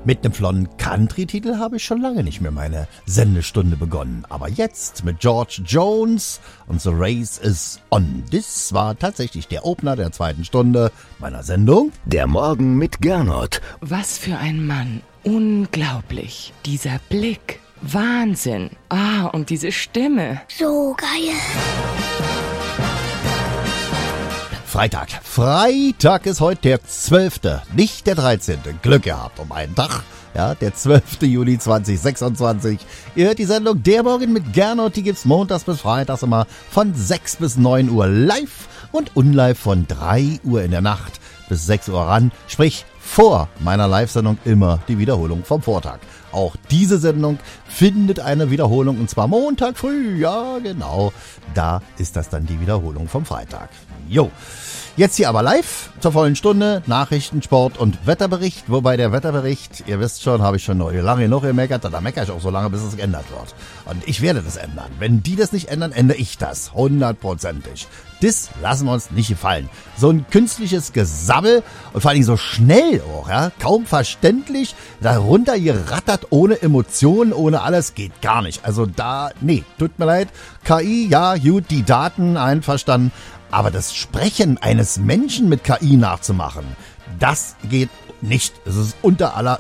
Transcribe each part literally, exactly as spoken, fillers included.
Mit einem flotten Country-Titel habe ich schon lange nicht mehr meine Sendestunde begonnen. Aber jetzt mit George Jones und The Race is On. Das war tatsächlich der Opener der zweiten Stunde meiner Sendung. Der Morgen mit Gernot. Was für ein Mann. Unglaublich. Dieser Blick. Wahnsinn. Ah, und diese Stimme. So geil. Freitag. Freitag ist heute der zwölfte, nicht der dreizehnte. Glück gehabt um einen Tag. Ja, der zwölfte Juli zweitausendsechsundzwanzig. Ihr hört die Sendung Der Morgen mit Gernot. Die gibt's montags bis freitags immer von sechs bis neun Uhr live und unlive von drei Uhr in der Nacht bis sechs Uhr ran. Sprich, vor meiner Live-Sendung immer die Wiederholung vom Vortag. Auch diese Sendung findet eine Wiederholung und zwar Montag früh. Ja, genau. Da ist das dann die Wiederholung vom Freitag. Jo. Jetzt hier aber live zur vollen Stunde, Nachrichten, Sport und Wetterbericht. Wobei der Wetterbericht, ihr wisst schon, habe ich schon lange genug gemeckert, da meckere ich auch so lange, bis es geändert wird. Und ich werde das ändern. Wenn die das nicht ändern, ändere ich das. Hundertprozentig. Das lassen wir uns nicht gefallen. So ein künstliches Gesabbel und vor allen Dingen so schnell auch, ja, kaum verständlich, darunter gerattert, ohne Emotionen, ohne alles, geht gar nicht. Also da, nee, tut mir leid. K I, ja, gut, die Daten, einverstanden. Aber das Sprechen eines Menschen mit K I nachzumachen, das geht nicht. Es ist unter aller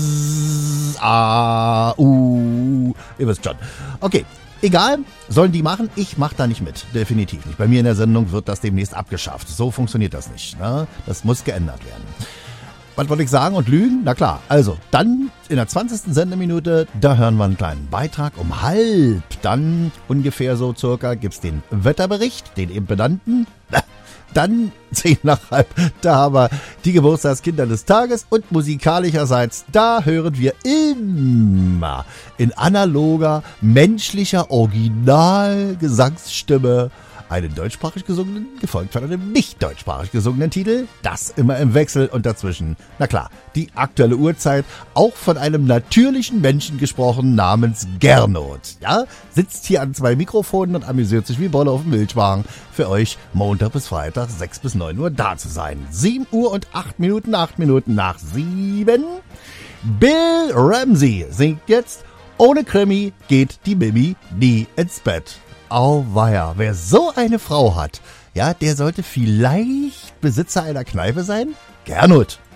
S, A, U. Ihr wisst schon. Okay, egal, sollen die machen. Ich mache da nicht mit. Definitiv nicht. Bei mir in der Sendung wird das demnächst abgeschafft. So funktioniert das nicht. Ne? Das muss geändert werden. Was wollte ich sagen und lügen? Na klar. Also, dann in der zwanzigsten Sendeminute, da hören wir einen kleinen Beitrag um halb. Dann ungefähr so circa gibt's den Wetterbericht, den eben benannten. Dann zehn nach halb, da haben wir die Geburtstagskinder des Tages und musikalischerseits, da hören wir immer in analoger, menschlicher Originalgesangsstimme einen deutschsprachig gesungenen, gefolgt von einem nicht deutschsprachig gesungenen Titel. Das immer im Wechsel und dazwischen, na klar, die aktuelle Uhrzeit, auch von einem natürlichen Menschen gesprochen namens Gernot. Ja, sitzt hier an zwei Mikrofonen und amüsiert sich wie Bolle auf dem Milchwagen, für euch Montag bis Freitag sechs bis neun Uhr da zu sein. sieben Uhr und acht Minuten, acht Minuten nach sieben. Bill Ramsey singt jetzt Ohne Krimi geht die Mimi nie ins Bett. Auweia, wer so eine Frau hat, ja, der sollte vielleicht Besitzer einer Kneipe sein? Gernot.